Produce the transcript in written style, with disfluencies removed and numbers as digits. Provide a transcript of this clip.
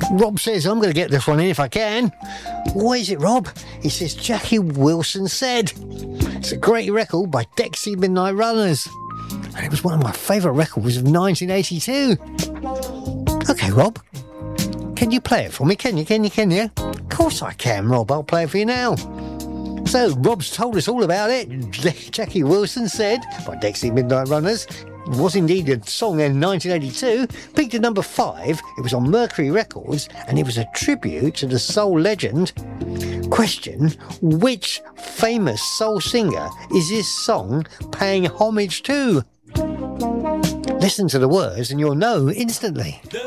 Rob says, I'm going to get this one in if I can. What is it, Rob? He says, Jackie Wilson Said. It's a great record by Dexy Midnight Runners. And it was one of my favourite records of 1982. OK, Rob. Can you play it for me? Can you? Of course I can, Rob. I'll play it for you now. So, Rob's told us all about it. Jackie Wilson Said by Dexy Midnight Runners. Was indeed a song in 1982, peaked at number 5. It was on Mercury Records, and it was a tribute to the soul legend. Question, which famous soul singer is this song paying homage to? Listen to the words and you'll know instantly. The